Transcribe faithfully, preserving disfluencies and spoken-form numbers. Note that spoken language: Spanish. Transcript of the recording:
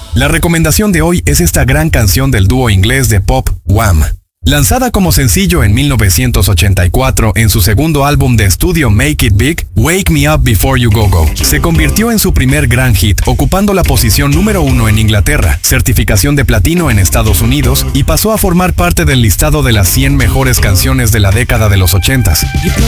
La recomendación de hoy es esta gran canción del dúo inglés de pop Wham. Lanzada como sencillo en mil novecientos ochenta y cuatro en su segundo álbum de estudio Make It Big, Wake Me Up Before You Go Go, se convirtió en su primer gran hit, ocupando la posición número uno en Inglaterra, certificación de platino en Estados Unidos y pasó a formar parte del listado de las cien mejores canciones de la década de los ochentas.